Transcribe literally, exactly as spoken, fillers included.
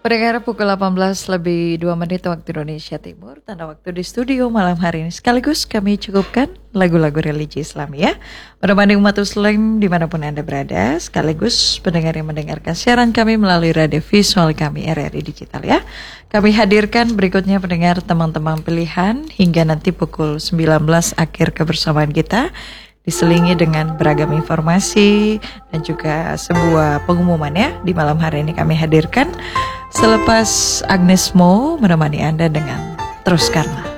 Pendengar pukul delapan belas lebih dua menit waktu Indonesia Timur, tanda waktu di studio malam hari ini. Sekaligus kami cukupkan lagu-lagu religi Islam ya. Menemani umat Muslim dimanapun Anda berada, sekaligus pendengar yang mendengarkan siaran kami melalui radio visual kami R R I Digital ya. Kami hadirkan berikutnya pendengar teman-teman pilihan hingga nanti pukul sembilan belas akhir kebersamaan kita. Diselingi dengan beragam informasi dan juga sebuah pengumuman ya di malam hari ini kami hadirkan. Selepas Agnes Mo menemani Anda dengan Teruskanlah.